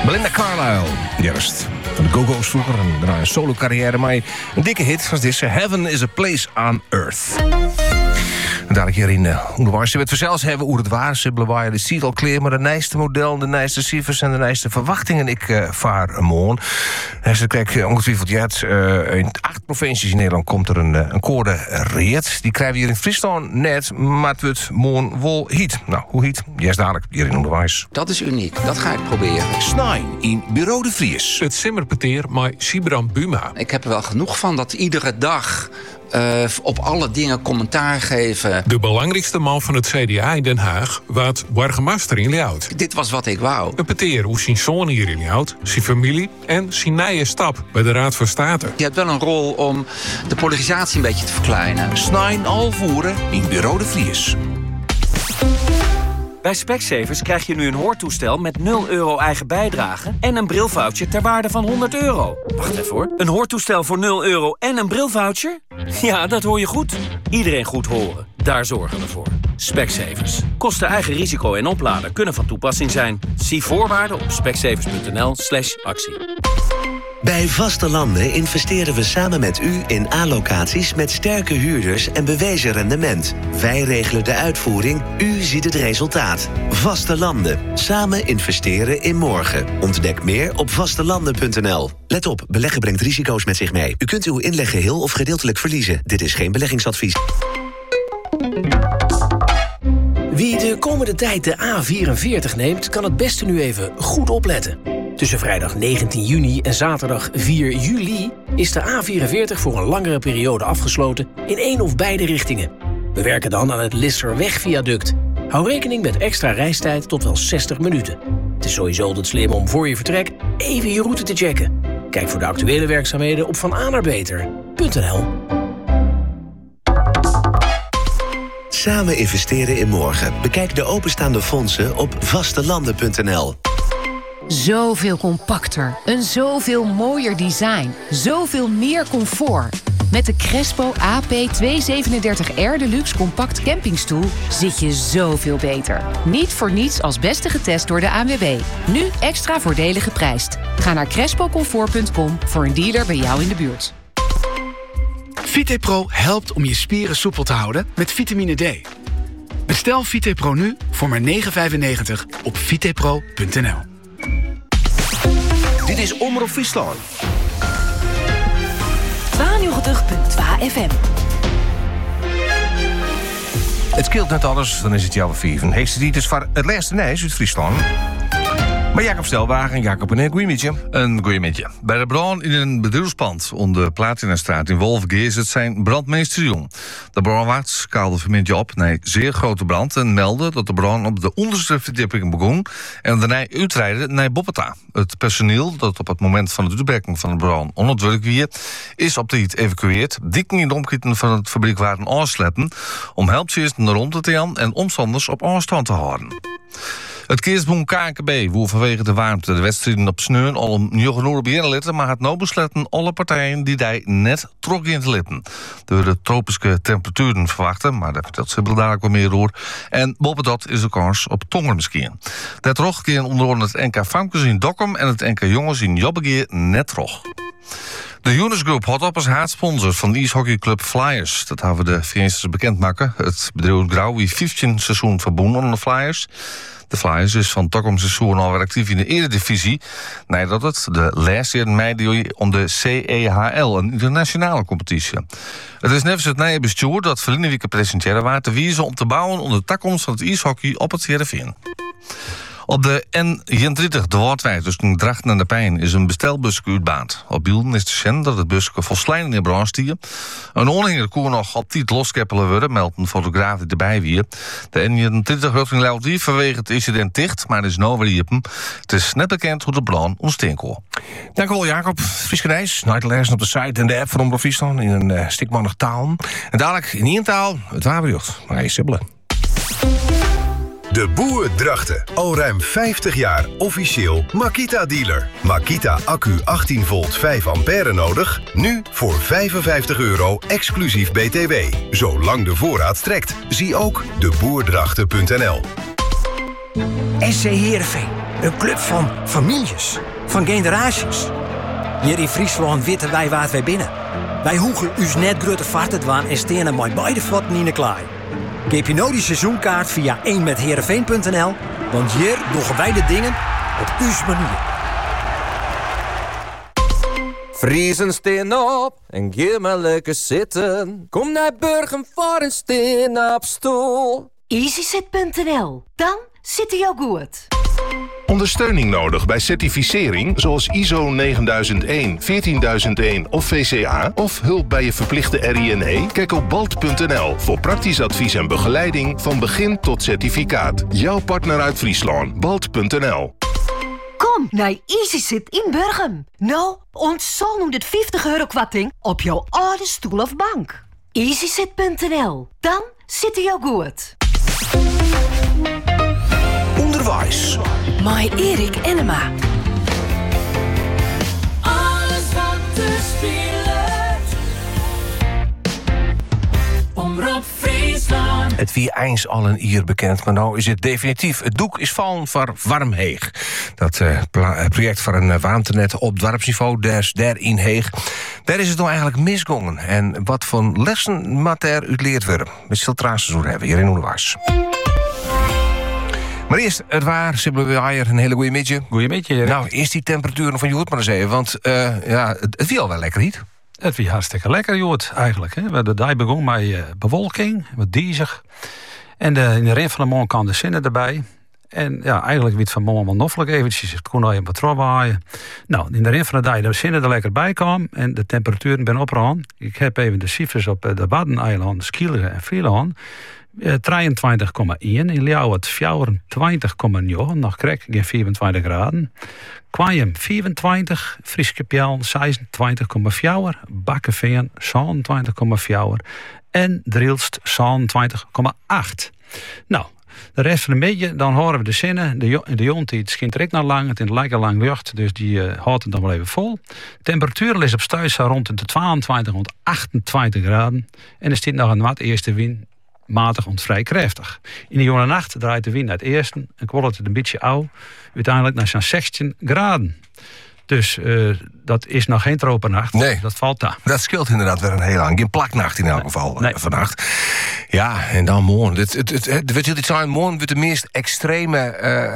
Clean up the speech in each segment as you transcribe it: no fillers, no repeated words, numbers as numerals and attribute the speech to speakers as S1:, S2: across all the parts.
S1: Belinda Carlisle, juist. Van de Go-Go's vroeger en daarna een solo-carrière. Maar een dikke hit was deze Heaven is a Place on Earth. En dadelijk hier in onderwijs. We het zelfs hebben hoe het waar is. Blawaaien, de ziet al kleer, maar de nijste model, de nijste cijfers en de nijste verwachtingen. Ik vaar morgen. En ze krijgen ongetwijfeld in 8 provincies in Nederland komt er een code reed. Die krijgen we hier in Friesland net, maar het wordt morgen wel heet. Nou, hoe heet? Juist dadelijk hier in onderwijs.
S2: Dat is uniek, dat ga ik proberen.
S1: Snijn in Bureau de Vries.
S3: Het simmerpeteer met Sibram Buma.
S2: Ik heb er wel genoeg van dat iedere dag op alle dingen commentaar geven.
S3: De belangrijkste man van het CDA in Den Haag, wat burgemeester in Ljout.
S2: Dit was wat ik wou.
S3: Een peteer hoe zijn zoon hier in Ljout, zijn familie en zijn nieuwe stap bij de Raad van State.
S2: Je hebt wel een rol om de polarisatie een beetje te verkleinen.
S1: Snijn al voeren in Bureau de Vries.
S4: Bij Specsavers krijg je nu een hoortoestel met €0 eigen bijdrage en een brilvoucher ter waarde van €100. Wacht even hoor. Een hoortoestel voor €0 en een brilvoucher? Ja, dat hoor je goed. Iedereen goed horen. Daar zorgen we voor. Specsavers. Kosten eigen risico en oplader kunnen van toepassing zijn. Zie voorwaarden op specsavers.nl/actie.
S5: Bij Vaste Landen investeren we samen met u in A-locaties met sterke huurders en bewezen rendement. Wij regelen de uitvoering, u ziet het resultaat. Vaste Landen. Samen investeren in morgen. Ontdek meer op vastelanden.nl. Let op, beleggen brengt risico's met zich mee. U kunt uw inleg geheel of gedeeltelijk verliezen. Dit is geen beleggingsadvies.
S6: Wie de komende tijd de A44 neemt, kan het beste nu even goed opletten. Tussen vrijdag 19 juni en zaterdag 4 juli is de A44 voor een langere periode afgesloten in één of beide richtingen. We werken dan aan het Lisserweg-viaduct. Hou rekening met extra reistijd tot wel 60 minuten. Het is sowieso altijd slim om voor je vertrek even je route te checken. Kijk voor de actuele werkzaamheden op vananerbeter.nl.
S5: Samen investeren in morgen. Bekijk de openstaande fondsen op vastelanden.nl.
S7: Zoveel compacter, een zoveel mooier design, zoveel meer comfort. Met de Crespo AP237R Deluxe Compact Campingstoel zit je zoveel beter. Niet voor niets als beste getest door de ANWB. Nu extra voordelig geprijsd. Ga naar crespocomfort.com voor een dealer bij jou in de buurt.
S8: VitePro helpt om je spieren soepel te houden met vitamine D. Bestel VitePro nu voor maar €9,95 op vitepro.nl.
S1: Dit is Omroep Friesland.
S7: 92.2 FM.
S1: Het scheelt net alles, dan is het jouw 4. Heeste dit is voor het laatste nieuws uit Friesland. Maar Jacob Stelwagen, Jacob en een goeiemidje.
S9: Een goeiemidje. Bij de brand in een bedrijfspand onder Platinastraat in Wolfgeest zijn brandmeester jong. De brandwacht kaalde vanmiddag op naar een zeer grote brand en meldde dat de brand op de onderste verdieping begon en daarna uitrijden naar Boppeta. Het personeel dat op het moment van de uitbraking van de brand onnodig was, is op de hit evacueerd. Dikken in de omketen van het fabriek waren aansleppen om helpsisten naar rond te gaan en omstanders op afstand te houden. Het kerstboom KNKB woer vanwege de warmte de wedstrijden op sneeuw al om 9 uur beginnen litten, maar het nou besletten alle partijen die daar net trok in te litten. Door de tropische temperaturen verwachten, maar daar vertelt ze dadelijk wel meer door. En boven dat is de kans op tonger misschien. Dat trog keer onder het NK Famkes in Dokkum en het NK Jongens in Jobbegeer net trog. De Younes Group had op als haatsponsor van de ijshockeyclub Flyers. Dat hebben we de Verenigers bekendmaken. Het bedrijf Grauw wie 15 seizoen verbonden aan de Flyers. De Flyers is van Dokkum seizoen alweer actief in de Eredivisie. Nadat het de laatste mei om de CEHL, een internationale competitie. Het is nevens het nieuwe bestuur dat verleden week presenteren waar te wijzen om te bouwen onder de takkomst van het ijshockey op het Heerenveen. Op de N31, de Woordwijk tussen Drachten en de Pijn, is een bestelbusje uitbaand. Op beelden is te zien dat het busje volslijnd in brand stier. Een onhinger kon nog op tijd loskeppelen worden, meldt een fotograaf die erbij weer. De N31 richting Leeuwarden vanwege het incident dicht, maar er is nou weer hem. Het is net bekend hoe de brand ontstaan kon.
S1: Dank wel, Jacob. Friske reis. Naar te lezen op de site en de app van Omroep Friesland in een stikmannig taal. En dadelijk in één taal het wapenjocht. Maar hij sibbelen.
S10: De Boer Drachten. Al ruim 50 jaar officieel Makita-dealer. Makita accu 18 volt 5 ampère nodig. Nu voor €55 exclusief BTW. Zolang de voorraad strekt. Zie ook deboerdrachten.nl.
S6: SC Heerenveen.
S11: Een club van families, van generaties. Hier in Friesland weten wij waar wij binnen. Wij hoegen us net grote vaart te en stenen met beide vlotten in de klaai. Geef je nou die seizoenkaart via 1metherenveen.nl, want hier doen wij de dingen op uw manier.
S12: Friesen steen op en ga maar lekker zitten. Kom naar Burgum voor een steen op stoel.
S13: EasySit.nl, dan zit hij ook goed.
S14: Ondersteuning nodig bij certificering zoals ISO 9001, 14001 of VCA... of hulp bij je verplichte RINE? Kijk op balt.nl voor praktisch advies en begeleiding van begin tot certificaat. Jouw partner uit Friesland, balt.nl.
S13: Kom naar EasySit in Burgum. Nou, ontzol nu dit €50 op jouw oude stoel of bank. EasySit.nl, dan zit hij ook goed.
S1: Onderwijs.
S13: My Erik Enema.
S15: Alles wat te spelen. Omroep Friesland.
S1: Het wie eens al een ier bekend, maar nou is het definitief. Het doek is vallen voor Warmheeg. Dat project voor een warmtenet op dorpsniveau, daar in Heeg. Daar is het nou eigenlijk misgongen. En wat voor lessen moet er uit leerd worden? We zullen traces over hebben hier in Onderwijs. Maar eerst, het waar, Sibylle een hele goede middag.
S16: Goedemiddag.
S1: Nou, eerst die temperaturen van Joert maar eens even, want het viel al wel lekker niet.
S16: Het viel hartstikke lekker, Joert, eigenlijk. Hè. We hebben de dag begonnen met bewolking, wat diezig. En in de rin van de morgen kwam de zinnen erbij. En ja, eigenlijk werd van morgen wel noffelijk eventjes. Het kon al even wat waaien. Nou, in de rin van de dag de zinnen er lekker bij kwam en de temperaturen ben opgegaan. Ik heb even de cijfers op de Waddeneilanden, Skierlingen en Friesland. 23,1. In Ljouwert 24,9. Nog krijg ik 24 graden. Kwaaiem 24. Frieskepjel 26,4. Bakkeveen 27,4. En Drilst 27,8. Nou, de rest van de middag, dan horen we de zinnen. De jontijd schijnt er ook nog lang. Het is lekker lang lucht, dus die houdt het dan wel even vol. De temperatuur ligt op stuis rond de 22 tot 28 graden. En er staat nog een wat eerste wind. Matig en vrij krachtig. In de jonge nacht draait de wind naar het eerste en kwollt het een beetje oud. Uiteindelijk naar zo'n 16 graden. Dus dat is nog geen tropennacht.
S1: Nee.
S16: Dat valt daar.
S1: Dat scheelt inderdaad weer een heel lang. Geen plaknacht in elk geval vannacht. Ja, en dan morgen. Het wordt iets aan morgen wordt de meest extreme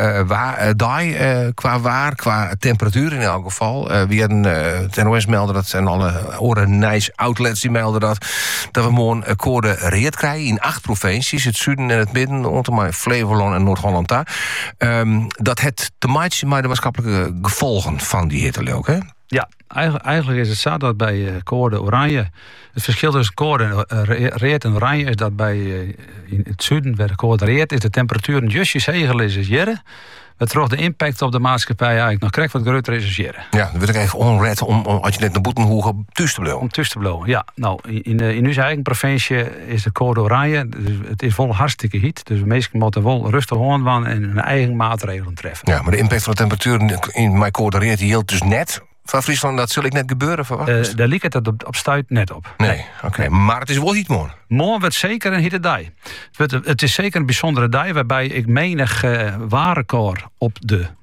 S1: dag qua temperatuur in elk geval. We hadden het NOS melden dat en alle nice outlets die melden dat we morgen code reed krijgen in 8 provincies. Het zuiden en het midden, onder Flevoland en Noord-Holland daar. Dat het te maken met de maatschappelijke gevolgen van die hitte ook, hè?
S16: Ja, eigenlijk is het zo dat bij code oranje... Het verschil tussen code reed en oranje is dat bij in het zuiden, bij de code reed, is de temperatuur justjes heger is als jere. Het terug de impact op de maatschappij eigenlijk nog krijgt wat groter is als jere.
S1: Ja, dan wil ik even onred om als je net naar Boetenhoegen thuis te blowen.
S16: Om thuis te blowen, ja. Nou, in onze eigen provincie is de code oranje. Dus het is vol hartstikke heet. Dus de meesten moeten wel rustig aan en hun eigen maatregelen treffen.
S1: Ja, maar de impact van de temperatuur in mijn code reed hield dus net van Friesland, dat zal ik net gebeuren, verwacht?
S16: Daar liep het op stuit net op.
S1: Nee, oké. Maar het is wel niet morgen.
S16: Morgen wordt zeker een hitte dag. Het is zeker een bijzondere dag waarbij ik menig warenkoor op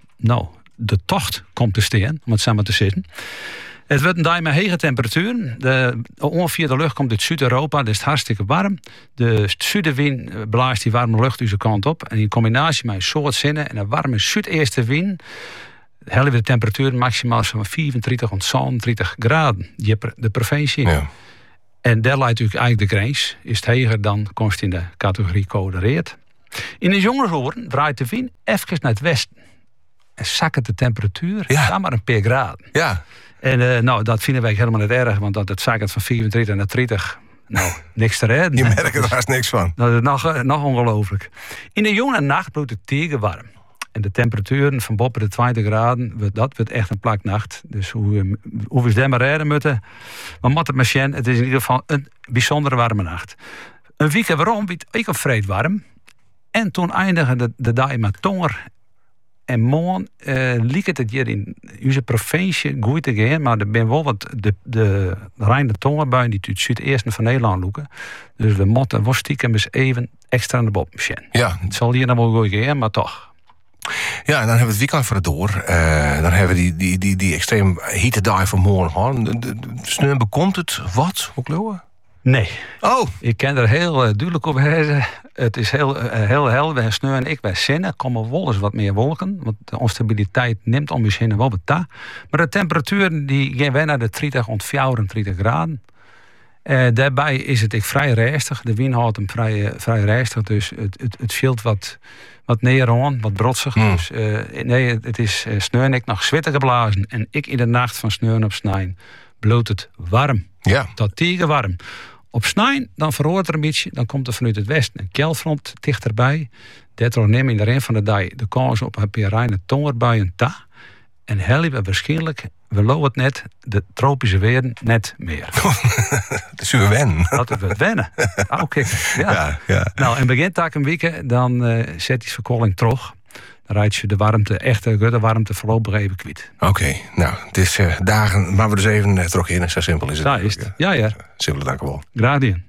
S16: de tocht komt te staan, om het samen te zitten. Het wordt een dag met hege temperaturen. Ongeveer de lucht komt uit Zuid-Europa, dus het hartstikke warm. De zuidenwind blaast die warme lucht deze kant op. En in combinatie met een soort zinnen en een warme zuideerste wind hebben we de temperatuur maximaal van 34 tot 37 graden. De provincie. Ja. En daar lijkt natuurlijk eigenlijk de grens. Is het heger dan komt in de categorie code reed. In de jongerenhoren draait de wind even naar het westen. En zakken de temperatuur dan maar een paar graden.
S1: Ja.
S16: En dat vinden wij helemaal niet erg. Want dat het zakken van 34 naar 30... Nou, niks te redden.
S1: Je merkt er haast niks van.
S16: Dat is nog ongelooflijk. In de jonge nacht bloedt het tegen warm. En de temperaturen van boven de 20 graden, dat wordt echt een plaknacht. Dus hoe we daar maar redden moeten. Maar moet het machine, het is in ieder geval een bijzondere warme nacht. Een week waarom werd ik op vreed warm. En toen eindigde de dag met tonger. En morgen liep het hier in onze provincie goed te gaan. Maar er ben wel wat de reine tongerbuien die uit het zuidoosten van Nederland loeken. Dus we moeten wel stiekem eens even extra aan de bopmachine.
S1: Ja.
S16: Het zal hier nog wel goed gaan, maar toch.
S1: Ja, en dan hebben we het weekend voor het door. Dan hebben we die extreem hitte van morgen. De sneeuw bekomt het wat? Hoe geloven?
S16: Nee.
S1: Oh!
S16: Ik ken er heel duidelijk op wezen. Het is heel helder. Bij sneeuw en ik bij zinnen komen wel eens wat meer wolken. Want de onstabiliteit neemt om je zinnen wel wat. Maar de temperatuur die gaan wij naar de 30 rond 34 graden. Daarbij is het vrij rustig. De wind houdt hem vrij rustig. Dus het scheelt wat neeraan, wat brotsig. Dus nee, het is sneeuw en ik nog zwitten geblazen. En ik in de nacht van sneeuw op snijn bloot het warm.
S1: Ja.
S16: Tot tegen warm. Op snijn, dan verhoort er een beetje. Dan komt er vanuit het westen een keilfront dichterbij. Dat neemt in de rest van de dag de kans op een reine tongerbuien ta. En heel waarschijnlijk, we lopen het net, de tropische weer net meer.
S1: Dat is weer wennen.
S16: Dat is weer wennen. Oké. Ja. Nou, en begint daar een week, dan zet die verkoeling terug. Dan rijdt je de warmte, echte warmte voorlopig even kwijt.
S1: Oké, nou, het is dagen, maar we dus even terug in. Zo simpel is het.
S16: Daar is het. Ja.
S1: Simpele dank wel.
S16: Graag gedaan.